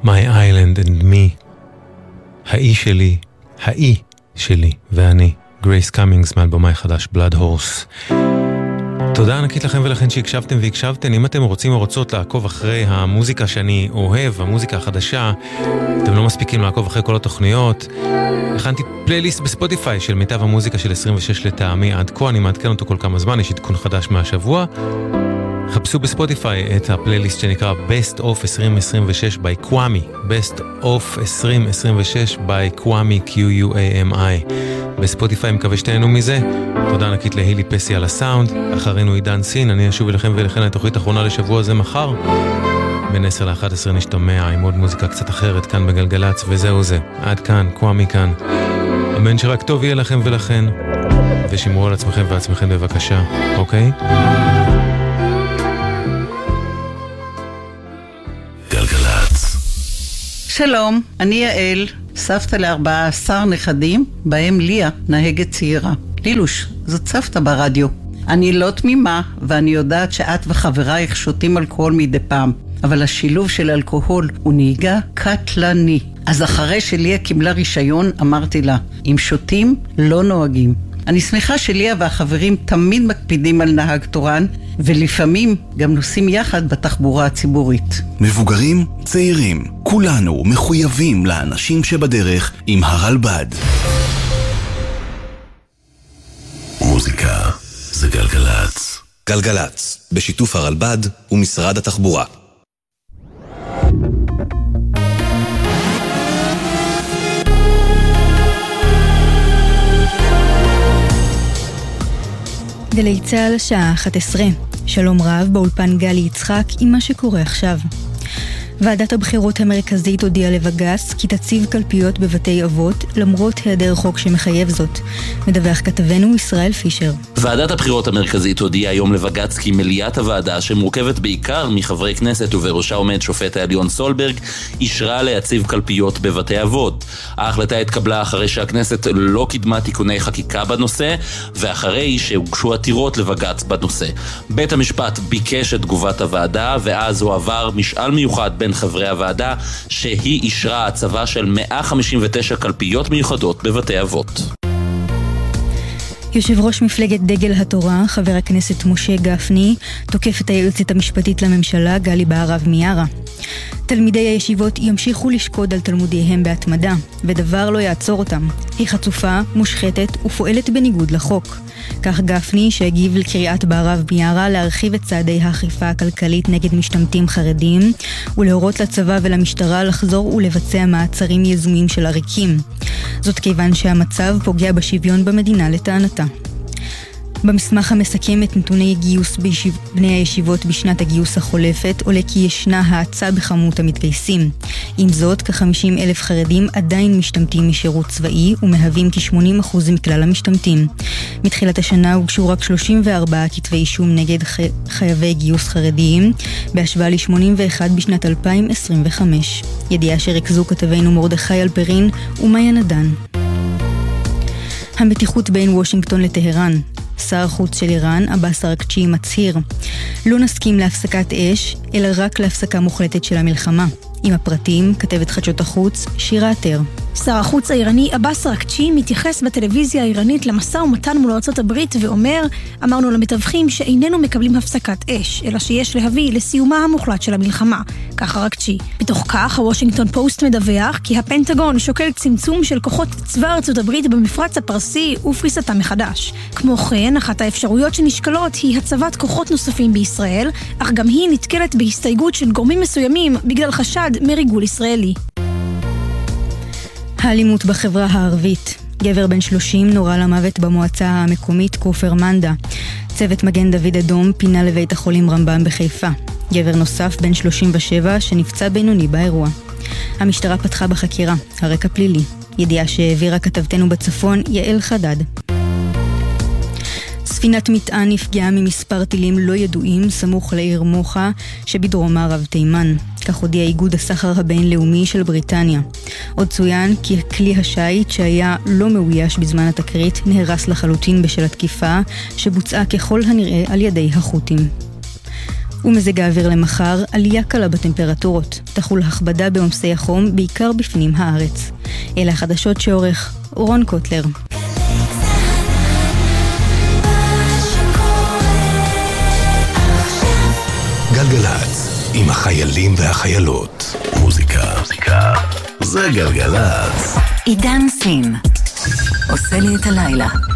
My Island and Me, האי שלי ואני, גרייס קאמינגס מאלבומי חדש, Blood Horse. תודה ענקית לכם ולכן שהקשבתם והקשבתם. אם אתם רוצים או רוצות לעקוב אחרי המוזיקה שאני אוהב, המוזיקה החדשה, אתם לא מספיקים לעקוב אחרי כל התוכניות, הכנתי פלייליסט בספוטיפיי של מיטב המוזיקה של 26 לטעמי עד כה, אני מעדכן אותו כל כמה זמן, יש עדכון חדש מהשבוע. חפשו בספוטיפיי את הפלייליסט שנקרא Best of 2026 by Kwame, Best of 2026 by Kwame Q-U-A-M-I. בספוטיפיי מקווה שתהנו מזה. תודה ענקית להילי פסי על הסאונד. אחרינו עידן סין, אני אשוב אליכם ולכן התוכנית האחרונה לשבוע הזה מחר בין 10 ל-11 נשתמע עם עוד מוזיקה קצת אחרת כאן בגלגלץ, וזהו זה, עד כאן, Kwame כאן. אמן שרק טוב יהיה לכם ולכן, ושמרו על עצמכם ועצמכם בבקשה, אוקיי? גלגלץ. שלום, אני יעל, סבתא ל14 נכדים, בהם ליה, נהגת צעירה. לילוש, זאת סבתא ברדיו. אני לא תמימה, ואני יודעת שאת וחברייך שותים אלכוהול מדי פעם, אבל השילוב של אלכוהול הוא נהיגה קטלני. אז אחרי שליה קיבלה רישיון, אמרתי לה, אם שותים, לא נוהגים. אני שמחה שליה והחברים תמיד מקפידים על נהג תורן, ולפעמים גם נוסעים יחד בתחבורה הציבורית. מבוגרים, צעירים, כולנו מחויבים לאנשים שבדרך עם הרלב"ד. מוזיקה זה גלגלץ. גלגלץ, בשיתוף הרלב"ד ומשרד התחבורה. גלי צהל השעה 11. שלום רב, באולפן גלי יצחק עם מה שקורה עכשיו. ועדת הבחירות המרכזית הודיעה לבג"ץ כי תציב קלפיות בבתי אבות למרות היעדר חוק שמחייב זאת. מדווח כתבנו ישראל פישר. ועדת הבחירות המרכזית הודיעה היום לבג"ץ כי מליאת הוועדה, שמורכבת בעיקר מחברי כנסת ובראשה עומד שופט העליון סולברג, אישרה להציב קלפיות בבתי אבות. ההחלטה התקבלה אחרי שהכנסת לא קידמה תיקוני חקיקה בנושא, ואחרי שהוגשו עתירות לבג"ץ בנושא. בית המשפט ביקש את תגובת הוועדה, ואז הועבר משאל מיוחד בין חברי הוועדה, שהיא אישרה הצבה של 159 קלפיות מיוחדות בבתי אבות. יושב ראש מפלגת דגל התורה, חבר הכנסת משה גפני, תוקף את היועצת המשפטית לממשלה, גלי בהרב מיארה. תלמידי הישיבות ימשיכו לשקוד על תלמודיהם בהתמדה, ודבר לא יעצור אותם. היא חצופה, מושחתת ופועלת בניגוד לחוק. כך גפני, שהגיב לקריאת בהרב מיארה להרחיב את צעדי האכיפה הכלכלית נגד משתמטים חרדים, ולהורות לצבא ולמשטרה לחזור ולבצע מעצרים יזומים של עריקים. זאת כיוון שהמצב פוגע בשוויון במדינה לטענתה. במסמך המסכם את נתוני גיוס בני הישיבות בשנת הגיוס החולפת, עולה כי ישנה האצה בכמות המתגייסים. עם זאת, כ-50,000 חרדים עדיין משתמטים משירות צבאי ומהווים כ-80% מכלל המשתמטים. מתחילת השנה הוגשו רק 34 כתבי אישום נגד חייבי גיוס חרדיים, בהשוואה ל-81 בשנת 2025. ידיעה שרקזו כתבינו מרדכי אלפרין ומאיה נדן. המתיחות בין וושינגטון לטהרן. שר החוץ של איראן, עבאס אראקצ'י, מצהיר: לא נסכים להפסקת אש, אלא רק להפסקה מוחלטת של המלחמה. עם הפרטים, כתבת חדשות החוץ, שירה עטר. שר החוץ האיראני עבאס אראקצ'י מתייחס בטלוויזיה האיראנית למשא ומתן מול ארצות הברית ואומר: אמרנו למתווכים שאיננו מקבלים הפסקת אש, אלא שיש להביא לסיומה המוחלט של המלחמה. כך אראקצ'י. בתוך כך, הוושינגטון פוסט מדווח כי הפנטגון שוקל צמצום של כוחות צבא ארצות הברית במפרץ הפרסי ופריסתה מחדש. כמו כן, אחת האפשרויות שנשקלות היא הצבת כוחות נוספים בישראל, אך גם היא נתקלת בהסתייגות של גורמים מסוימים בגלל חשד מריגול ישראלי. האלימות בחברה הערבית. גבר בן 30 נורה למוות במועצה המקומית כופר מנדה. צוות מגן דוד אדום פינה לבית החולים רמב"ם בחיפה. גבר נוסף בן 37 שנפצע בינוני באירוע. המשטרה פתחה בחקירה, הרקע פלילי. ידיעה שהעבירה כתבתנו בצפון, יעל חדד. ספינת מטען נפגעה ממספר טילים לא ידועים סמוך לעיר מוחה שבדרום מערב תימן. כך הודיע איגוד הסחר הבינלאומי של בריטניה. עוד צוין כי כלי השיט שהיה לא מאויש בזמן התקרית נהרס לחלוטין בשל התקיפה שבוצעה ככל הנראה על ידי החות'ים. ומזג האוויר למחר, עלייה קלה בטמפרטורות. תחול הכבדה בעומסי החום, בעיקר בפנים הארץ. אלה החדשות שעורך אורון קוטלר. גלגלץ, עם החיילים והחיילות. מוזיקה זה גלגלץ. עידן סין עושה לי את הלילה.